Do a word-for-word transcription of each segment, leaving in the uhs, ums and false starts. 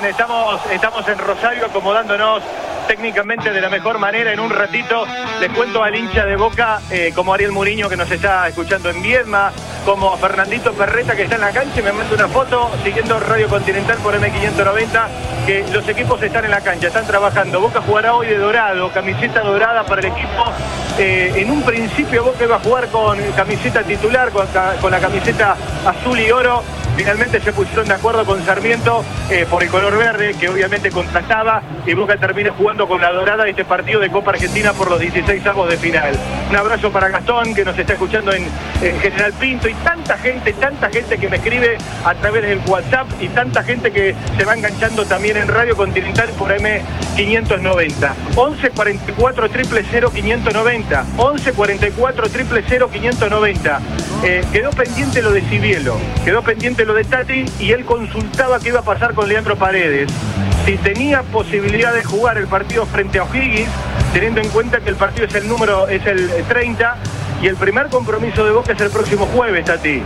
bien, estamos, estamos en Rosario acomodándonos técnicamente de la mejor manera. En un ratito les cuento al hincha de Boca, eh, como Ariel Muriño, que nos está escuchando en Viedma, como a Fernandito Perreta, que está en la cancha y me manda una foto siguiendo Radio Continental por M quinientos noventa, que los equipos están en la cancha, están trabajando. Boca jugará hoy de dorado, camiseta dorada para el equipo. Eh, en un principio Boca iba a jugar con camiseta titular, con, con la camiseta azul y oro. Finalmente se pusieron de acuerdo con Sarmiento eh, por el color verde, que obviamente contrastaba, y Boca termina jugando con la dorada de este partido de Copa Argentina por los dieciséis avos de final. Un abrazo para Gastón, que nos está escuchando en, en General Pinto, y tanta gente, tanta gente que me escribe a través del WhatsApp, y tanta gente que se va enganchando también en Radio Continental por M quinientos noventa. once cuarenta y cuatro, cero cero, quinientos noventa. once cuarenta y cuatro, cero cero, quinientos noventa. Eh, quedó pendiente lo de Cibielo, quedó pendiente lo de Tati, y él consultaba qué iba a pasar con Leandro Paredes, si tenía posibilidad de jugar el partido frente a O'Higgins, teniendo en cuenta que el partido es el número, es el treinta, y el primer compromiso de Boca es el próximo jueves, Tati.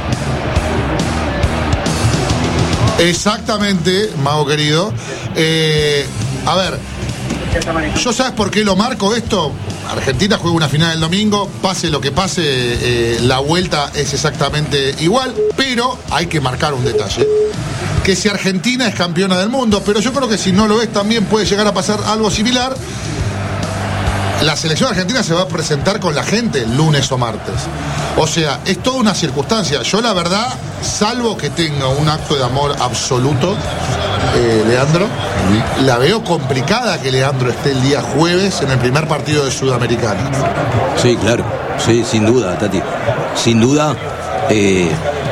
Exactamente, Mago querido. Eh, a ver, ¿yo sabes por qué lo marco esto? Argentina juega una final el domingo, pase lo que pase, eh, la vuelta es exactamente igual, pero hay que marcar un detalle, que si Argentina es campeona del mundo, pero yo creo que si no lo es también puede llegar a pasar algo similar. La selección argentina se va a presentar con la gente lunes o martes. O sea, es toda una circunstancia. Yo la verdad, salvo que tenga un acto de amor absoluto, eh, Leandro, la veo complicada que Leandro esté el día jueves en el primer partido de Sudamericana. Sí, claro. Sí, sin duda, Tati. Sin duda. Eh...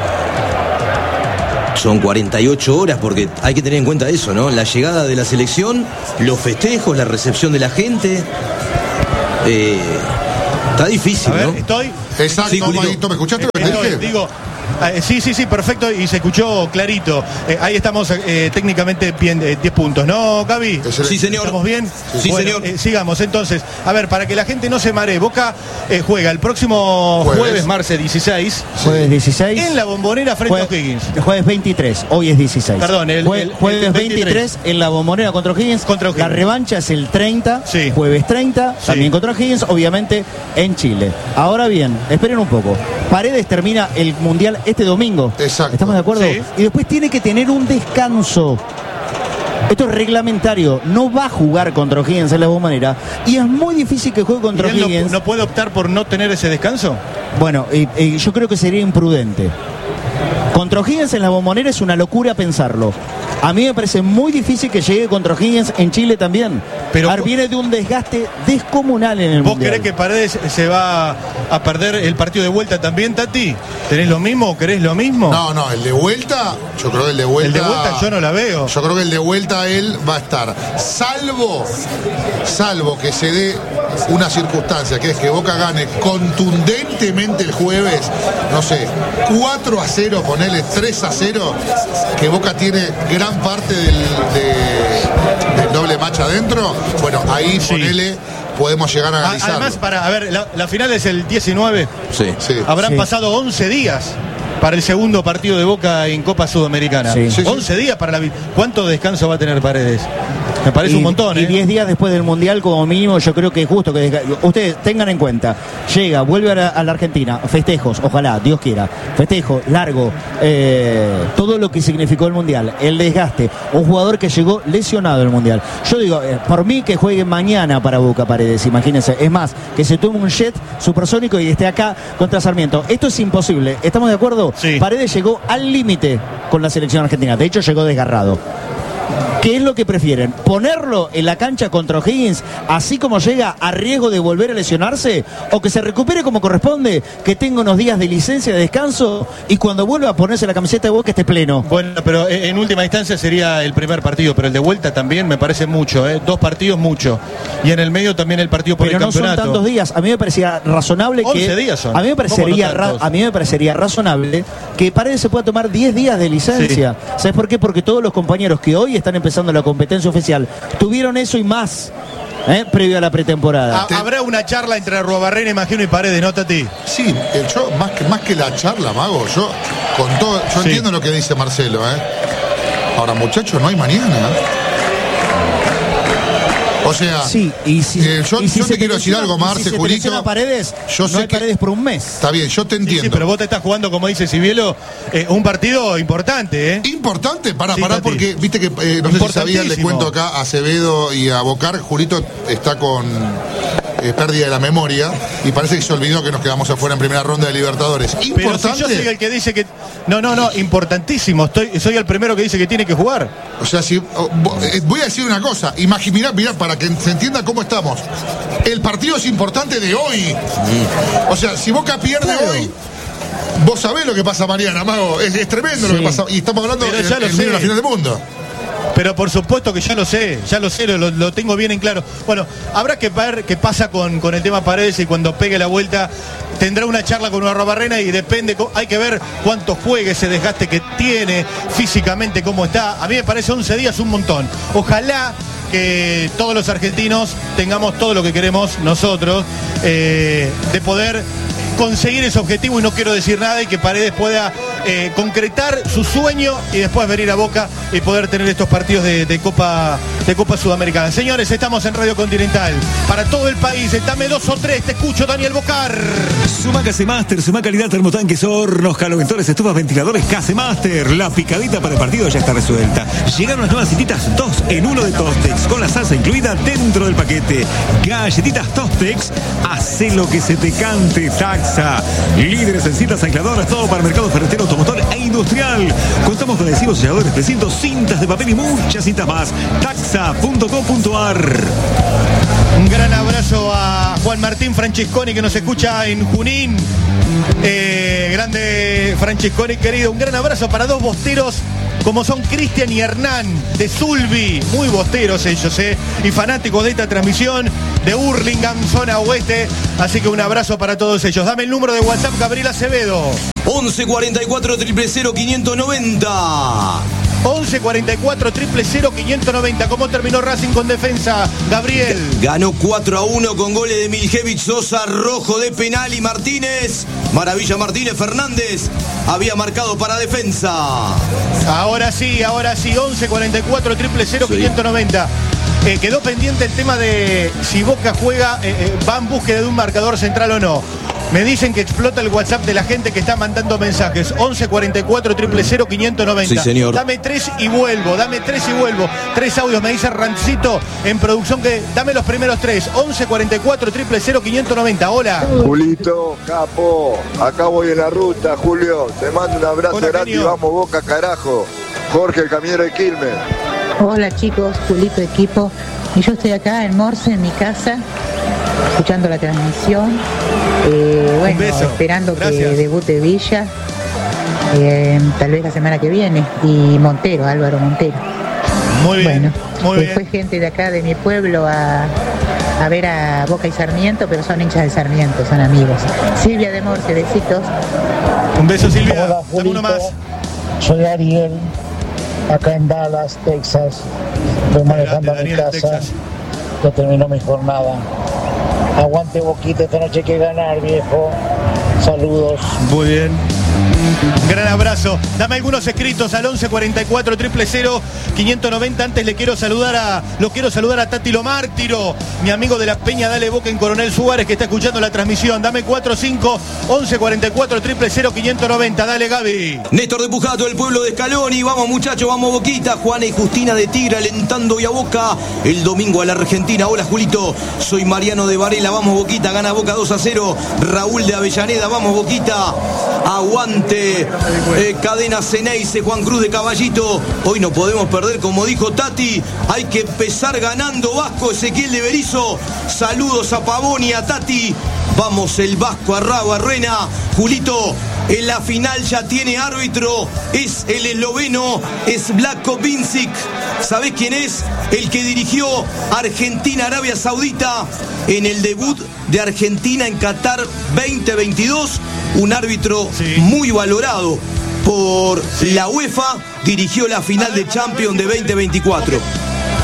Son cuarenta y ocho horas, porque hay que tener en cuenta eso, ¿no? La llegada de la selección, los festejos, la recepción de la gente. Eh, está difícil, a ver, ¿no? Estoy. Exacto, sí, Maguito, ¿me escuchaste? Eh, estoy, digo, eh, sí, sí, sí, perfecto, y se escuchó clarito. Eh, ahí estamos eh, técnicamente bien, eh, diez puntos, ¿no, Gaby? Sí, señor. ¿Estamos bien? Sí, bueno, señor. Eh, sigamos, entonces. A ver, para que la gente no se maree, Boca eh, juega el próximo jueves, jueves marzo dieciséis. Jueves dieciséis. En la Bombonera frente Jue a O'Higgins. Jueves veintitrés, hoy es dieciséis. Perdón, el, Jue el jueves el veintitrés. veintitrés en la Bombonera contra O'Higgins. Contra O'Higgins. La revancha es el treinta, sí. Jueves treinta, sí. También contra O'Higgins, obviamente en Chile. Ahora bien, esperen un poco. Paredes termina el Mundial este domingo. Exacto. ¿Estamos de acuerdo? Sí. Y después tiene que tener un descanso. Esto es reglamentario. No va a jugar contra O'Higgins en la Bombonera. Y es muy difícil que juegue contra O'Higgins. No, ¿No puede optar por no tener ese descanso? Bueno, eh, eh, yo creo que sería imprudente. Contra O'Higgins en la Bombonera es una locura pensarlo. A mí me parece muy difícil que llegue contra O'Higgins en Chile también. Pero Ar viene de un desgaste descomunal en el ¿Vos Mundial. querés que Paredes se va a perder el partido de vuelta también, Tati? ¿Tenés lo mismo o querés lo mismo? No, no, el de vuelta, yo creo que el de vuelta... El de vuelta yo no la veo. Yo creo que el de vuelta él va a estar. Salvo, salvo que se dé una circunstancia, que es que Boca gane contundentemente el jueves, no sé, cuatro a cero, ponele tres a cero, que Boca tiene gran parte del, de, del doble match adentro. Bueno, ahí sí. Ponele, podemos llegar a analizarlo. Además, para, a ver, la, la final es el diecinueve. Sí. Sí. Habrán sí. pasado once días para el segundo partido de Boca en Copa Sudamericana. Sí. Sí, once días para la... ¿Cuánto descanso va a tener Paredes? Me parece y, un montón, y ¿eh? diez días después del Mundial, como mínimo, yo creo que es justo que... Ustedes tengan en cuenta, llega, vuelve a la, a la Argentina, festejos, ojalá, Dios quiera, festejo, largo, eh, todo lo que significó el Mundial, el desgaste, un jugador que llegó lesionado al Mundial. Yo digo, eh, por mí que juegue mañana para Boca Paredes, imagínense, es más, que se tome un jet supersónico y esté acá contra Sarmiento. Esto es imposible, ¿estamos de acuerdo? Sí. Paredes llegó al límite con la selección argentina, de hecho llegó desgarrado. ¿Qué es lo que prefieren? ¿Ponerlo en la cancha contra O'Higgins así como llega a riesgo de volver a lesionarse? ¿O que se recupere como corresponde, que tenga unos días de licencia, de descanso, y cuando vuelva a ponerse la camiseta de Boca esté pleno? Bueno, pero en última instancia sería el primer partido, pero el de vuelta también me parece mucho, ¿eh? Dos partidos mucho. Y en el medio también el partido por pero el no campeonato. Son tantos días. A mí me parecía razonable que... once días son. A mí me parecería, no ra... a mí me parecería razonable que Paredes se pueda tomar diez días de licencia. Sí. ¿Sabes por qué? Porque todos los compañeros que hoy están empezando la competencia oficial tuvieron eso y más, ¿eh? Previo a la pretemporada. ¿Ha, ¿Habrá una charla entre Arruabarrena, imagino, y Paredes, no, Tati? Sí, yo más que, más que la charla, Mago, yo con todo, yo sí. entiendo lo que dice Marcelo, ¿eh? Ahora, muchachos, no hay mañana. O sea, sí, y si, eh, yo, y si yo te quiero decir algo, Marce, si Julito. Paredes, yo sé no hay que Paredes por un mes. Está bien, yo te entiendo. Sí, sí, pero vos te estás jugando, como dice Cibielo, eh, un partido importante, ¿eh? Importante, para, sí, para, Tati. porque viste que, eh, no sé si sabían, les cuento acá a Acevedo y a Bocar, Julito está con eh, pérdida de la memoria y parece que se olvidó que nos quedamos afuera en primera ronda de Libertadores. Pero Importante. si yo soy el que dice que... No, no, no, importantísimo. Estoy, soy el primero que dice que tiene que jugar. O sea, si oh, voy a decir una cosa, imagina, mirá, mirá, para que se entienda cómo estamos. El partido es importante de hoy. O sea, si Boca pierde claro. hoy, vos sabés lo que pasa mañana, Mago. Es, es tremendo sí. lo que pasa. Y estamos hablando en medio de la final del mundo. Pero por supuesto que ya lo sé, ya lo sé, lo, lo tengo bien en claro. Bueno, habrá que ver qué pasa con, con el tema Paredes y cuando pegue la vuelta tendrá una charla con Arrobarrena y depende, hay que ver cuánto juegue, ese desgaste que tiene físicamente, cómo está. A mí me parece once días un montón. Ojalá que todos los argentinos tengamos todo lo que queremos nosotros, eh, de poder conseguir ese objetivo, y no quiero decir nada, y que Paredes pueda eh, concretar su sueño y después venir a Boca y poder tener estos partidos de, de Copa de Copa Sudamericana. Señores, estamos en Radio Continental para todo el país. Dame dos o tres, te escucho, Daniel Bocar. Sumac C Master, Sumac calidad, termotanques, hornos, caloventores, estufas, ventiladores, K C Master. La picadita para el partido ya está resuelta. Llegaron las nuevas cititas dos en uno de Tostex, con la salsa incluida dentro del paquete. Galletitas Tostex, hace lo que se te cante. Taxa, líderes en cintas ancladoras, todo para el mercado ferretero, automotor e industrial. Contamos con adhesivos, selladores, precintos, cintas de papel y muchas cintas más. taxa punto com punto ar. Un gran abrazo a Juan Martín Francesconi, que nos escucha en Junín. Eh, grande Francesconi, querido. Un gran abrazo para dos bosteros como son Cristian y Hernán de Sulby, muy bosteros ellos, eh, y fanáticos de esta transmisión de Hurlingham, zona oeste. Así que un abrazo para todos ellos. Dame el número de WhatsApp, Gabriel Acevedo. once cuarenta y cuatro, cero cero cero, quinientos noventa. once cuarenta y cuatro, cero cero cero, quinientos noventa. ¿Cómo terminó Racing con defensa, Gabriel? Ganó cuatro a uno con goles de Miljevich, Sosa, Rojo de penal y Martínez. Maravilla Martínez, Fernández había marcado para defensa. Ahora sí, ahora sí, once cuarenta y cuatro, cero cero cero, quinientos noventa. Eh, quedó pendiente el tema de si Boca juega, eh, eh, va en búsqueda de un marcador central o no. Me dicen que explota el WhatsApp de la gente que está mandando mensajes. once cuarenta y cuatro, cero cero cero, quinientos noventa. Sí, señor. Dame tres y vuelvo, dame tres y vuelvo. Tres audios, me dice Rancito en producción que dame los primeros tres. once cuarenta y cuatro, cero cero cero, quinientos noventa. Hola. Julito, capo, acá voy en la ruta, Julio. Te mando un abrazo Hola, grande y genio. vamos Boca, carajo. Jorge, el camionero de Quilmes. Hola chicos, Julito, equipo. Y yo estoy acá en Morse, en mi casa, escuchando la transmisión. Eh, bueno, beso. esperando Gracias. que debute Villa, eh, tal vez la semana que viene. Y Montero, Álvaro Montero. Muy bien, Bueno, muy eh, bien. fue gente de acá, de mi pueblo, a, a ver a Boca y Sarmiento, pero son hinchas de Sarmiento, son amigos. Silvia de Morse, besitos. Un beso, Silvia. Hola, Dame Julito. uno más. Soy Ariel, acá en Dallas, Texas. Estoy manejando a mi Daniel, casa. Texas. Ya terminó mi jornada. Aguante Boquita, esta noche hay que ganar, viejo. Saludos. Muy bien. Gran abrazo. Dame algunos escritos al once cuarenta y cuatro, cero cero cero, quinientos noventa. Antes le quiero saludar a lo quiero saludar a Tati Lo Mártiro, mi amigo de la Peña Dale Boca en Coronel Suárez, que está escuchando la transmisión. Dame cuatro cinco, once cuarenta y cuatro, cero cero cero, quinientos noventa. Dale, Gaby. Néstor de Pujato, el pueblo de Scaloni. Vamos muchachos, vamos Boquita. Juana y Justina de Tigre alentando y a Boca el domingo a la Argentina. Hola Julito, soy Mariano de Varela. Vamos Boquita, gana Boca dos a cero. Raúl de Avellaneda, vamos Boquita. Aguante eh, Cadena Ceneice, Juan Cruz de Caballito. Hoy no podemos perder, como dijo Tati. Hay que empezar ganando. Vasco, Ezequiel de Berizo. Saludos a Pavón y a Tati. Vamos el Vasco, a Rabo, a Rena. Julito, en la final ya tiene árbitro. Es el esloveno, es Vlatko Vincic. ¿Sabés quién es? El que dirigió Argentina-Arabia Saudita en el debut de Argentina en Qatar veinte veintidós. Un árbitro Sí. muy valorado por Sí. la UEFA. Dirigió la final de Champions de veinte veinticuatro.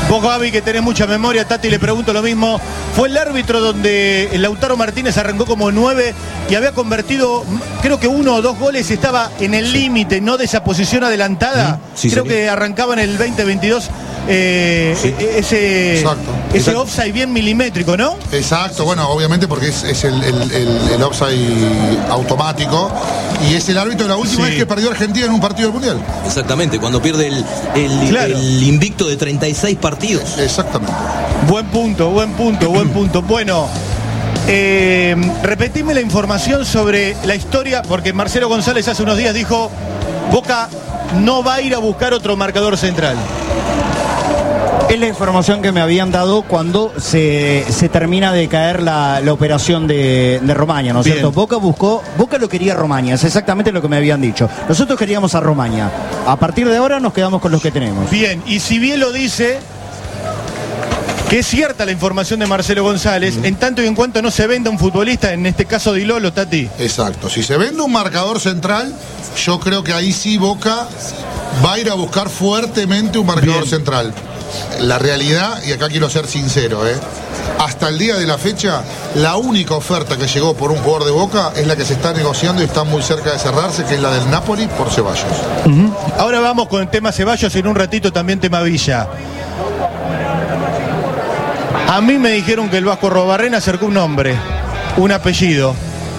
Vos, Gaby, que tenés mucha memoria, Tati, le pregunto lo mismo. Fue el árbitro donde el Lautaro Martínez arrancó como nueve y había convertido, creo que uno o dos goles, estaba en el límite, no de esa posición adelantada. Sí, creo sí. que arrancaba en el veinte veintidós. Eh, Sí. Ese, Exacto. ese Exacto. offside bien milimétrico, ¿no? Exacto, bueno, obviamente porque es, es el, el, el, el offside automático y es el árbitro de la última Sí. vez que perdió Argentina en un partido del Mundial. Exactamente, cuando pierde el, el, Claro. el invicto de treinta y seis partidos. Exactamente. Buen punto, buen punto, buen punto. Bueno, eh, repetime la información sobre la historia, porque Marcelo González hace unos días dijo, Boca no va a ir a buscar otro marcador central. Es la información que me habían dado cuando se, se termina de caer la, la operación de, de Romaña, ¿no es Bien. cierto? Boca buscó, Boca lo quería a Romaña, es exactamente lo que me habían dicho. Nosotros queríamos a Romaña. A partir de ahora nos quedamos con los que tenemos. Bien, y si bien lo dice, que es cierta la información de Marcelo González, en tanto y en cuanto no se venda un futbolista, en este caso Di Lolo, Tati. Exacto. Si se vende un marcador central, yo creo que ahí sí Boca va a ir a buscar fuertemente un marcador Bien. central. La realidad, y acá quiero ser sincero, ¿eh? hasta el día de la fecha, la única oferta que llegó por un jugador de Boca es la que se está negociando y está muy cerca de cerrarse, que es la del Napoli por Ceballos. Uh-huh. Ahora vamos con el tema Ceballos, en un ratito también tema Villa. A mí me dijeron que el Vasco Arrobarrena acercó un nombre, un apellido.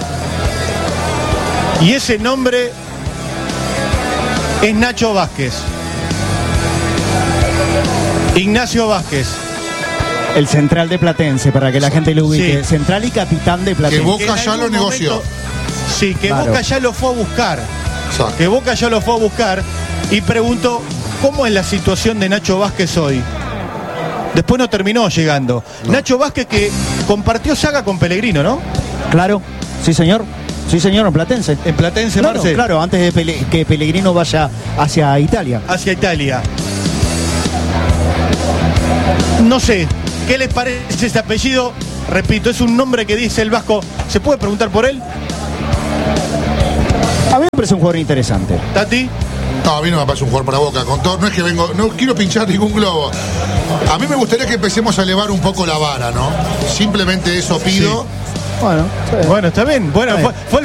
Y ese nombre es Nacho Vázquez. Ignacio Vázquez. El central de Platense, para que la gente lo ubique. Sí. Central y capitán de Platense. Que Boca en ya algún lo negoció. momento- Sí, que Claro. Boca ya lo fue a buscar. Exacto. Que Boca ya lo fue a buscar y preguntó, ¿cómo es la situación de Nacho Vázquez hoy? Después no terminó llegando. No. Nacho Vázquez que compartió saga con Pellegrino, ¿no? Claro, sí señor. Sí señor, en Platense. En Platense, Claro, Marce. claro, antes de Pele- que Pellegrino vaya hacia Italia. Hacia Italia. No sé, ¿qué les parece este apellido? Repito, es un nombre que dice el Vasco. ¿Se puede preguntar por él, A mí me parece un jugador interesante. Tati? No, a mí no me parece un jugador para Boca. Con todo, no es que vengo, no quiero pinchar ningún globo. A mí me gustaría que empecemos a elevar un poco la vara, ¿no? Simplemente eso pido. Bueno, Bueno, está bien. Bueno, Está fue, bien. fue